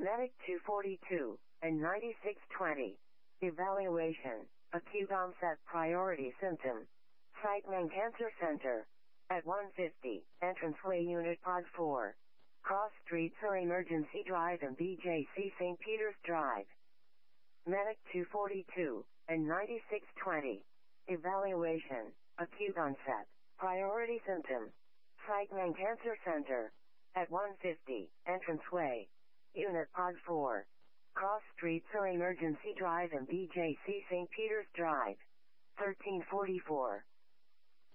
Medic 242 and 9620. Evaluation. Acute onset priority symptom. Site Main Cancer Center. At 150, Entranceway Unit Pod 4. Cross Street Sur Emergency Drive and BJC St. Peter's Drive. Medic 242 and 9620. Evaluation. Acute onset. Priority symptom. Site Main Cancer Center. At 150, Entranceway. Unit Pod 4. Cross Street Sur Emergency Drive and BJC St. Peter's Drive. 1344.